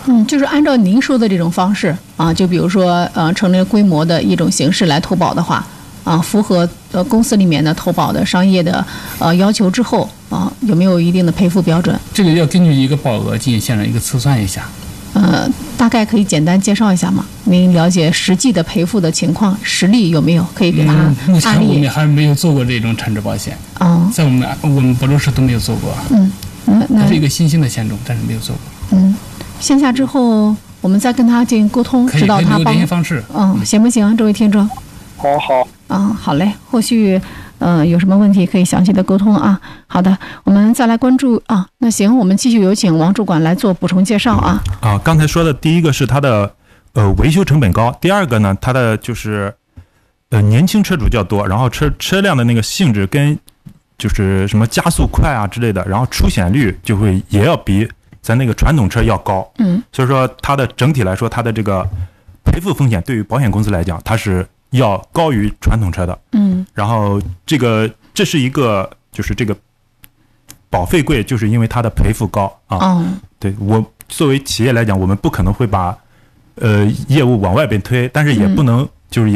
就是按照您说的这种方式啊，就比如说成立规模的一种形式来投保的话啊，符合公司里面的投保的商业的要求之后啊，有没有一定的赔付标准？ 这个要根据一个保额进行现场一个测算一下。 大概可以简单介绍一下吗？您了解实际的赔付的情况，实例有没有可以给他案例？ 目前我们还没有做过这种产值保险，在我们博州市都没有做过。它是一个新兴的险种，但是没有做过。 线下之后我们再跟他进行沟通，指导他可以留联系方式。 行不行？这位听众。 好。 好嘞，后续有什么问题可以详细的沟通啊。好的，我们再来关注啊。那行，我们继续有请王主管来做补充介绍啊。 刚才说的第一个是它的维修成本高，第二个呢，它的就是年轻车主较多，然后车辆的那个性质跟就是什么加速快啊之类的，然后出险率就会也要比咱那个传统车要高。所以说它的整体来说，它的这个赔付风险对于保险公司来讲，它是要高于传统车的。然后这是一个就是这个保费贵，就是因为它的赔付高啊。对，我作为企业来讲，我们不可能会把业务往外边推，但是也不能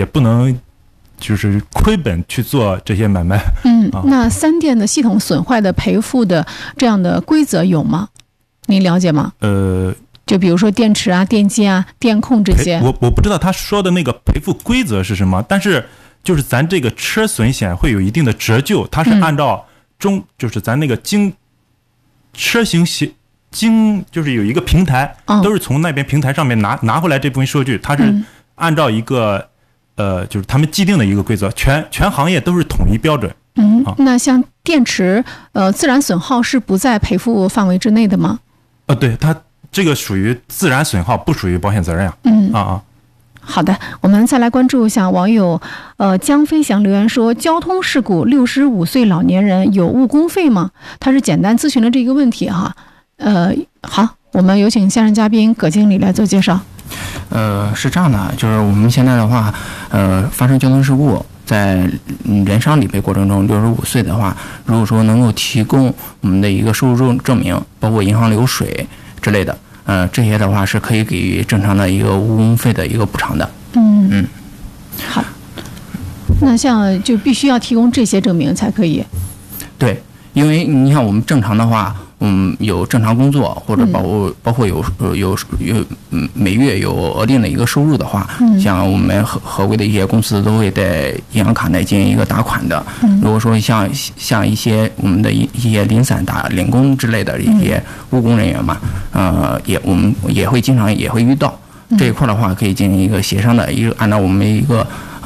就是亏本去做这些买卖。 那三电的系统损坏的赔付的这样的规则有吗？您了解吗？就比如说电池啊、电机啊、电控这些。 我不知道他说的那个赔付规则是什么，但是就是咱这个车损险会有一定的折旧，它是按照就是咱那个车型就是有一个平台，都是从那边平台上面拿回来这部分数据，它是按照一个就是他们既定的一个规则，全行业都是统一标准。 那像电池自然损耗是不在赔付范围之内的吗？ 对，它这个属于自然损耗，不属于保险责任啊。 好的，我们再来关注一下网友江飞翔留言说，交通事故65岁老年人有误工费吗？他是简单咨询了这个问题哈。好，我们有请线上嘉宾葛经理来做介绍。 是这样的，就是我们现在的话，发生交通事故，在人伤理赔过程中，65岁的话，如果说能够提供我们的一个收入证明，包括银行流水之类的，这些的话是可以给予正常的一个误工费的一个补偿的。 好，那像就必须要提供这些证明才可以。 对，因为你像我们正常的话，有正常工作或者包括有每月有额定的一个收入的话，像我们合规的一些公司都会在银行卡内进行一个打款的。如果说像一些我们的一些零散打零工之类的一些务工人员嘛，我们也会经常也会遇到这一块的话，可以进行一个协商的按照我们一个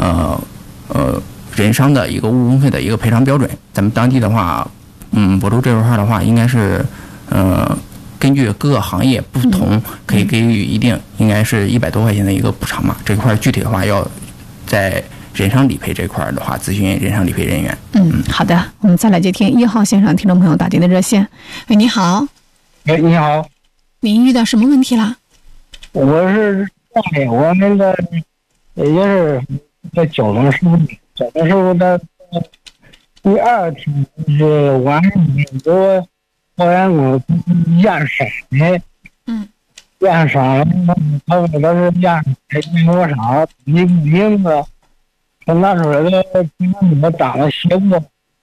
人伤的一个误工费的一个赔偿标准，咱们当地的话。博州这块的话，应该是，根据各个行业不同，可以给予一定，应该是100多块钱的一个补偿嘛。这块具体的话，要在人伤理赔这块的话，咨询人伤理赔人员。 好的，我们再来接听1号线上听众朋友打进的热线。喂，你好。 你好。 您遇到什么问题了？ 我是我那个也是在交通事故的。第二天是晚上有保险公司验伤的，验伤了，他为了是验多少，你名字，他拿出来的名字打了写过，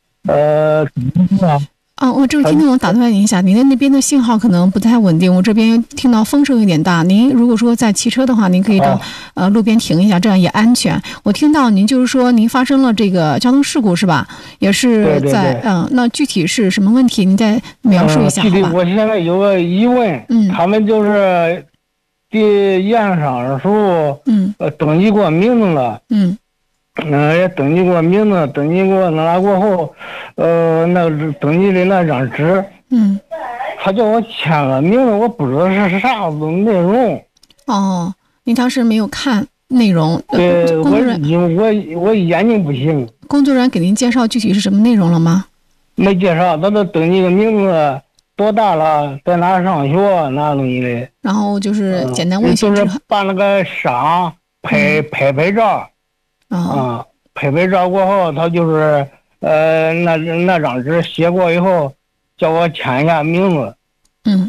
我这位听众，我打断您一下，您的那边的信号可能不太稳定，我这边听到风声有点大。您如果说在骑车的话，您可以到路边停一下，这样也安全。我听到您就是说您发生了这个交通事故是吧？也是在那具体是什么问题？您再描述一下好吧？ 具体我现在有个疑问，他们就是验伤书，登记过名字了，也登记过名字，登记过那过后，那登记的那张纸，他叫我签了名字，我不知道是啥子内容。 您当时没有看内容？ 对，我眼睛不行。 工作人员给您介绍具体是什么内容了吗？ 没介绍，他都登记个名字，多大了，在哪上学，那东西的。 然后就是简单问一下， 就是办了个伤拍照。拍照过后，他就是那张纸写过以后，叫我签一下名字。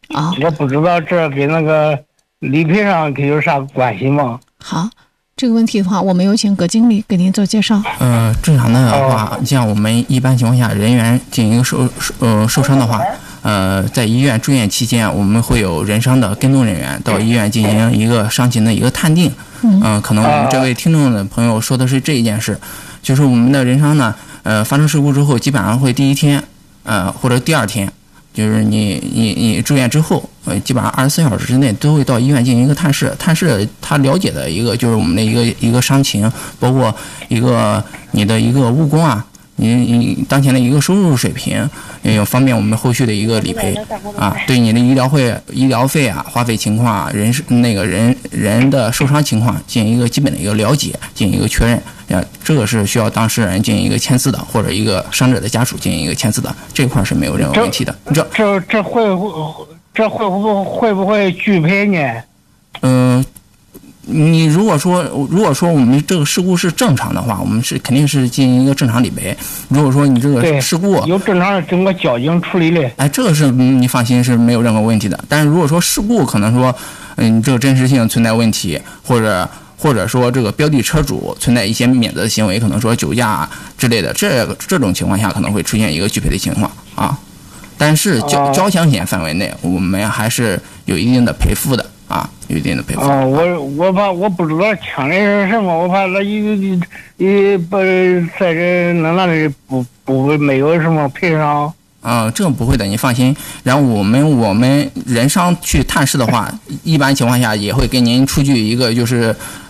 啊， 我不知道这跟那个理赔上有啥关系吗？ 好，这个问题的话，我们有请葛经理给您做介绍。 正常的话，像我们一般情况下，人员进行受伤的话，在医院住院期间，我们会有人伤的跟踪人员到医院进行一个伤情的一个探定。可能我们这位听众的朋友说的是这一件事，就是我们的人伤呢，发生事故之后，基本上会第一天，或者第二天。就是你住院之后，基本上24小时之内都会到医院进行一个探视。探视他了解的一个就是我们的一个伤情，包括一个你的一个误工啊，你当前的一个收入水平，也方便我们后续的一个理赔啊，对你的医疗费啊、花费情况啊、人的受伤情况进行一个基本的一个了解，进行一个确认。这个是需要当事人进行一个签字的，或者一个伤者的家属进行一个签字的，这块是没有任何问题的。 这会不会拒赔呢？ 你如果说我们这个事故是正常的话，我们是肯定是进行一个正常理赔。如果说你这个事故有正常的整个交警处理的， 这个是你放心是没有任何问题的。但是如果说事故可能说，这个真实性存在问题，或者说这个标的车主存在一些免责的行为，可能说酒驾之类的，这种情况下可能会出现一个拒赔的情况啊。但是交强险范围内，我们还是有一定的赔付的啊，有一定的赔付。 我不知道抢的是什么，我怕那不在这那里不没有什么赔偿。 这个不会的，你放心。然后我们人伤去探视的话，一般情况下也会给您出具一个就是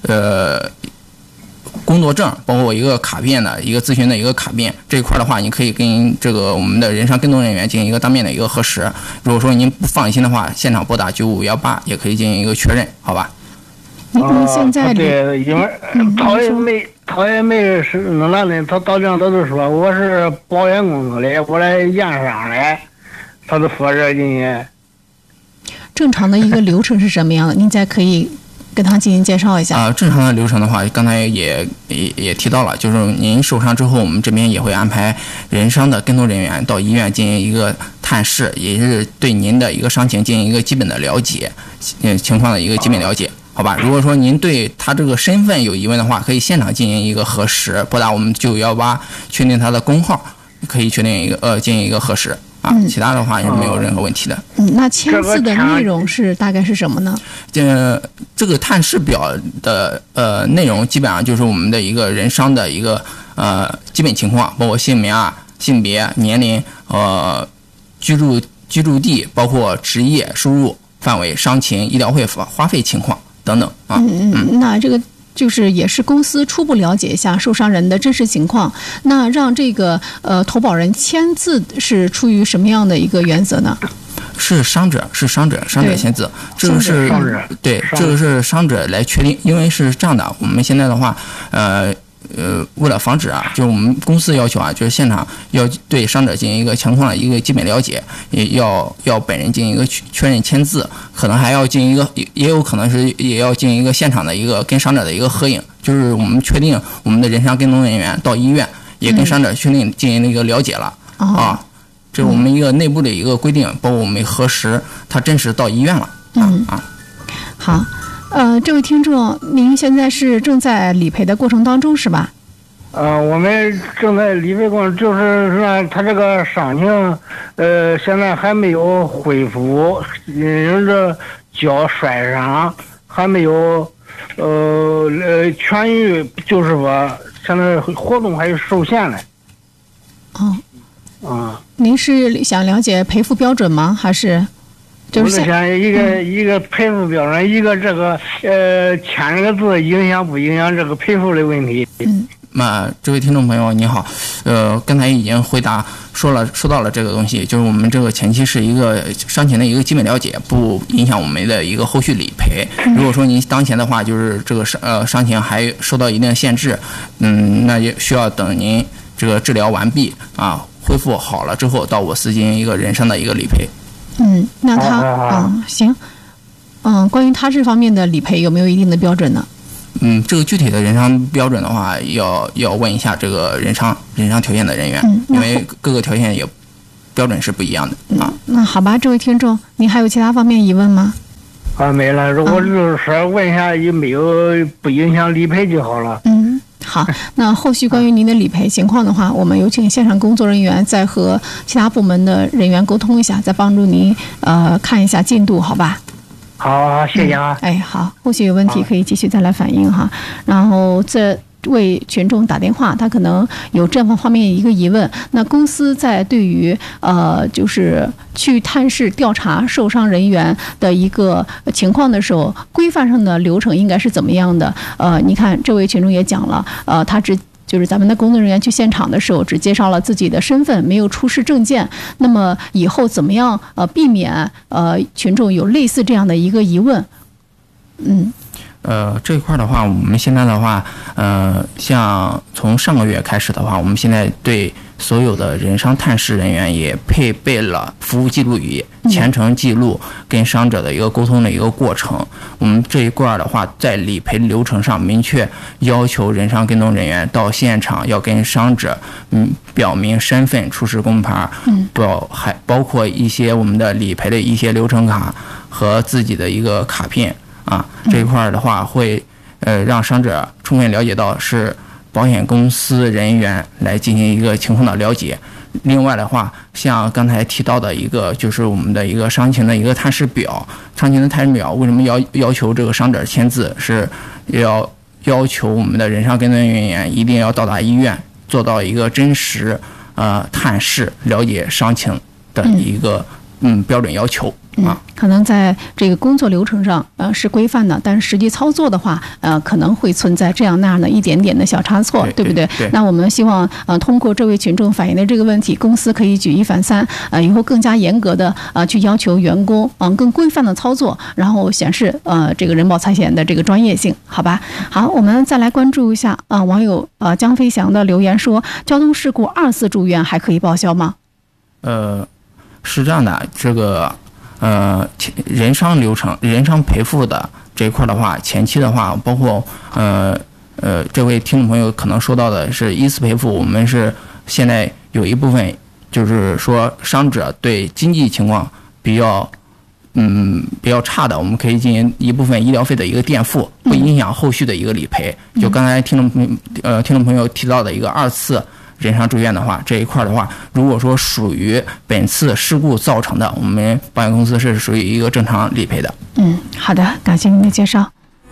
工作证，包括一个卡片的一个咨询的一个卡片。这一块的话，你可以跟这个我们的人伤跟踪人员进行一个当面的一个核实。如果说您不放心的话，现场拨打9518也可以进行一个确认，好吧？ 您现在对，因为陶也没是那的，他到这他就说我是保险公司的，我来验伤的，他就说这进去。 正常的一个流程是什么样的？您再可以跟他进行介绍一下。 正常的流程的话，刚才也提到了，就是您受伤之后，我们这边也会安排人伤的跟踪人员到医院进行一个探视，也是对您的一个伤情进行一个基本的了解，情况的一个基本了解。好吧，如果说您对他这个身份有疑问的话，可以现场进行一个核实，拨打我们9518确定他的工号，可以确定进行一个核实啊。其他的话也没有任何问题的。 那签字的内容是大概是什么呢？ 这个探视表的内容基本上就是我们的一个人伤的一个基本情况，包括姓名啊、性别、年龄、居住地，包括职业、收入范围、伤情、医疗费花费情况等等啊。 那这个就是也是公司初步了解一下受伤人的真实情况。那让这个投保人签字是出于什么样的一个原则呢？ 是伤者签字，这个是对，这个是伤者来确定，因为是这样的，我们现在的话，为了防止啊，就是我们公司要求啊，就是现场要对伤者进行一个情况的一个基本了解，也要本人进行一个确认签字，可能还要进行一个，也有可能是也要进行一个现场的一个跟伤者的一个合影，就是我们确定我们的人伤跟踪人员到医院也跟伤者确定进行了一个了解了啊，这是我们一个内部的一个规定，包括我们核实他真实到医院了好。这位听众，您现在是正在理赔的过程当中是吧？ 我们正在理赔过程，就是说他这个伤情，现在还没有恢复，因为这脚摔伤还没有痊愈，就是说现在活动还是受限的。 您是想了解赔付标准吗？还是？就是想一个赔付标准，一个这个签这个字影响不影响这个赔付的问题。 那这位听众朋友你好，刚才已经说到了这个东西，就是我们这个前期是一个伤情的一个基本了解，不影响我们的一个后续理赔。如果说您当前的话，就是这个伤情还受到一定的限制，那也需要等您这个治疗完毕啊，恢复好了之后，到我司进行一个人伤的一个理赔。 那他行，关于他这方面的理赔有没有一定的标准呢？ 这个具体的人伤标准的话，要问一下这个人伤条件的人员，因为各个条件也标准是不一样的啊。 那好吧，这位听众，您还有其他方面疑问吗？ 没了，我就是说问一下有没有不影响理赔就好了。 好，那后续关于您的理赔情况的话，我们有请现场工作人员再和其他部门的人员沟通一下，再帮助您看一下进度，好吧？ 好，谢谢啊。 好，后续有问题可以继续再来反映哈。然后这为群众打电话，他可能有这方面一个疑问。那公司在对于就是去探视调查受伤人员的一个情况的时候，规范上的流程应该是怎么样的？你看这位群众也讲了，他就是咱们的工作人员去现场的时候，只介绍了自己的身份，没有出示证件。那么以后怎么样避免群众有类似这样的一个疑问？ 这一块的话，我们现在的话，像从上个月开始的话，我们现在对所有的人伤探视人员也配备了服务记录仪，全程记录跟伤者的一个沟通的一个过程。我们这一块的话，在理赔流程上明确要求人伤跟踪人员到现场要跟伤者表明身份，出示工牌，还包括一些我们的理赔的一些流程卡和自己的一个卡片。这一块的话会让伤者充分了解到是保险公司人员来进行一个情况的了解。另外的话，像刚才提到的一个就是我们的一个伤情的一个探视表，伤情的探视表为什么要求这个伤者签字，是要求我们的人伤跟踪人员一定要到达医院做到一个真实探视了解伤情的一个标准要求。 可能在这个工作流程上是规范的，但是实际操作的话可能会存在这样那样的一点点的小差错，对不对？那我们希望通过这位群众反映的这个问题，公司可以举一反三，以后更加严格的去要求员工更规范的操作，然后显示这个人保财险的这个专业性，好吧？好，我们再来关注一下网友江飞翔的留言说，交通事故2次住院还可以报销吗？ 是这样的，这个人伤流程、人伤赔付的这一块的话，前期的话，包括这位听众朋友可能说到的是1次赔付，我们是现在有一部分就是说伤者对经济情况比较差的，我们可以进行一部分医疗费的一个垫付，不影响后续的一个理赔。就刚才听众朋友提到的一个2次人伤住院的话，这一块的话，如果说属于本次事故造成的，我们保险公司是属于一个正常理赔的。 好的，感谢您的介绍。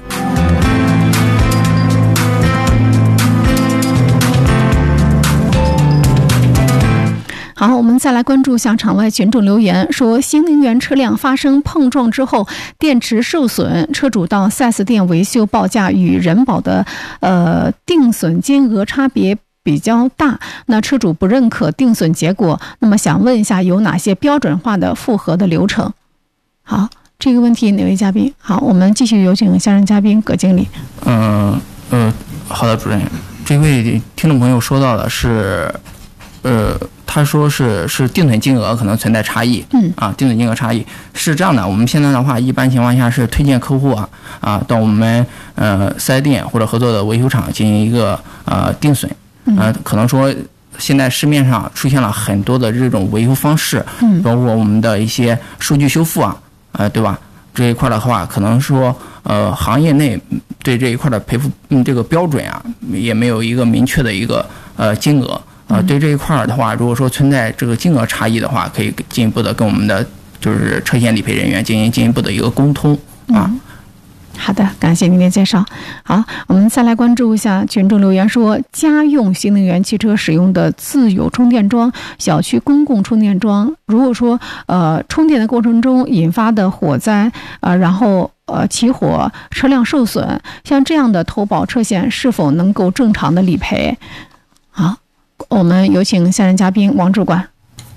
好，我们再来关注向场外群众留言说，新能源车辆发生碰撞之后，电池受损，车主到 4S 店维修报价与人保的定损金额差别比较大，那车主不认可定损结果，那么想问一下有哪些标准化的复核的流程？好，这个问题哪位嘉宾？好，我们继续有请下任嘉宾葛经理。 好的，主任，这位听众朋友说到的是，他说是定损金额可能存在差异，定损金额差异是这样的。我们现在的话，一般情况下是推荐客户到我们4S店或者合作的维修厂进行一个定损。可能说现在市面上出现了很多的这种维修方式，包括我们的一些数据修复对吧？这一块的话，可能说行业内对这一块的赔付这个标准也没有一个明确的一个金额。对这一块的话，如果说存在这个金额差异的话，可以进一步的跟我们的就是车险理赔人员进一步的一个沟通好的，感谢您的介绍。好，我们再来关注一下群众留言说，家用新能源汽车使用的自有充电桩、小区公共充电桩，如果说充电的过程中引发的火灾然后起火，车辆受损，像这样的投保车险是否能够正常的理赔？好，我们有请下任嘉宾王主管。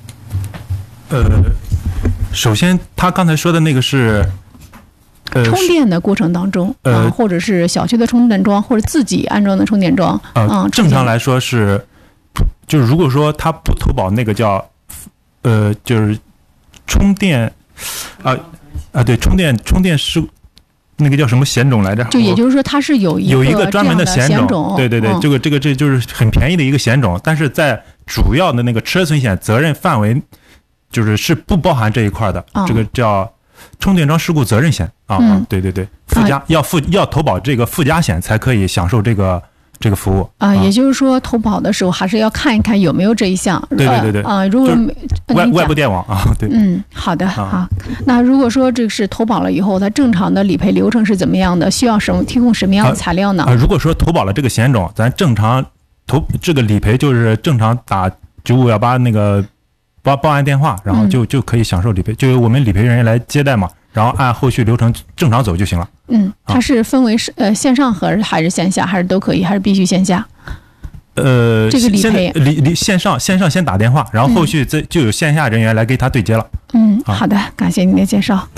首先他刚才说的那个是充电的过程当中或者是小区的充电桩，或者自己安装的充电桩正常来说是，就是如果说他不投保那个叫就是充电对，充电是那个叫什么险种来着？ 就也就是说它是有一个专门的险种，对，这就是很便宜的一个险种，但是在主要的那个车损险责任范围是不包含这一块的，这个叫充电桩事故责任险啊，对对对，附加要投保这个附加险才可以享受这个服务啊。也就是说，投保的时候还是要看一看有没有这一项。 对对对对啊，如果外部电网啊，对， 好的好。那如果说这个是投保了以后，它正常的理赔流程是怎么样的？需要提供什么样的材料呢？ 如果说投保了这个险种，咱正常这个理赔就是正常打9518那个报案电话，然后就可以享受理赔，就由我们理赔人员来接待嘛，然后按后续流程正常走就行了。 它是分为线上还是线下，还是都可以，还是必须线下？这个理赔线上先打电话，然后后续就有线下人员来给他对接了。 好的，感谢您的介绍。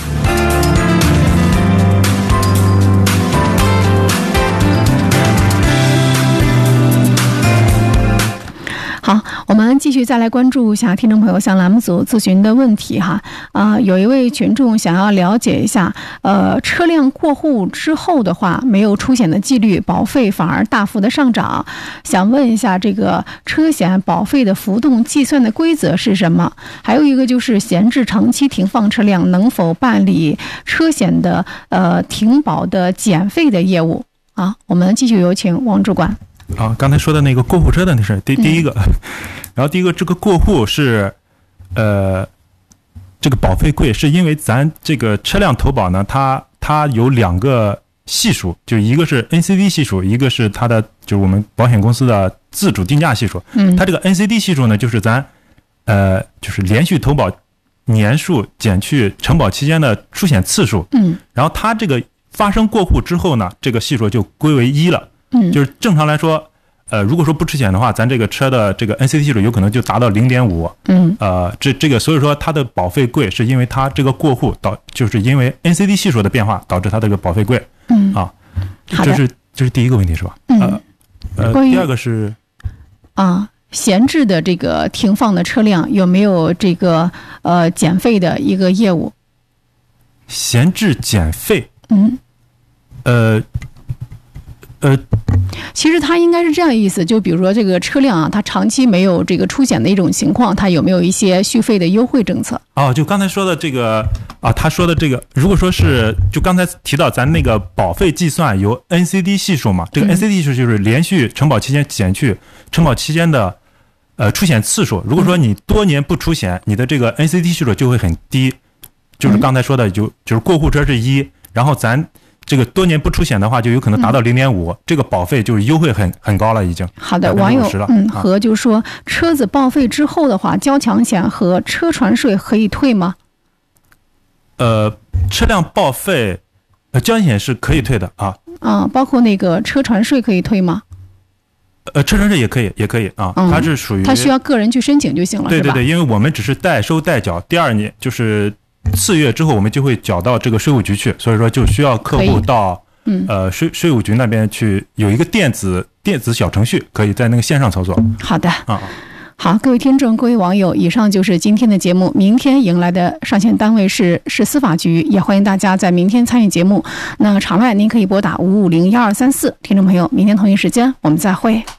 好，我们继续再来关注一下听众朋友向栏目组咨询的问题哈。有一位群众想要了解一下，车辆过户之后的话，没有出险的几率，保费反而大幅的上涨，想问一下这个车险保费的浮动计算的规则是什么？还有一个就是闲置长期停放车辆能否办理车险的停保的减费的业务啊？我们继续有请王主管。 刚才说的那个过户车的那是第一个，然后第一个这个过户是，这个保费贵是因为咱这个车辆投保呢，它有2个系数，就一个是 NCD 系数，一个是它的就是我们保险公司的自主定价系数。它这个 NCD 系数呢，就是咱就是连续投保年数减去承保期间的出险次数。然后它这个发生过户之后呢，这个系数就归为1了。就是正常来说，如果说不出险的话，咱这个车的这个 NCD 系数有可能就达到0.5。这个所以说它的保费贵，是因为它这个过户就是因为 NCD 系数的变化导致它这个保费贵。这是第一个问题是吧？第二个是闲置的这个停放的车辆有没有这个减费的一个业务？ 闲置减费？ 其实它应该是这样意思，就比如说这个车辆它长期没有这个出险的一种情况，它有没有一些续费的优惠政策？ 就刚才说的这个他说的这个，如果说是就刚才提到咱那个保费计算由 NCD 系数嘛，这个 NCD 系数就是连续承保期间减去承保期间的出险次数。如果说你多年不出险，你的这个 NCD 系数就会很低，就是刚才说的就是过户车是1，然后咱这个多年不出险的话，就有可能达到0.5，这个保费就是优惠很高了，已经。 好的，网友和就是说车子报废之后的话，交强险和车船税可以退吗？ 车辆报废，交强险是可以退的包括那个车船税可以退吗？ 车船税也可以它是属于它需要个人去申请就行了， 对对对，因为我们只是代收代缴，第2年就是4月之后我们就会缴到这个税务局去，所以说就需要客户到税务局那边去有一个电子小程序，可以在那个线上操作。 好的好，各位听众各位网友，以上就是今天的节目。明天迎来的上线单位是司法局，也欢迎大家在明天参与节目。那场外您可以拨打5501234。听众朋友，明天同一时间我们再会。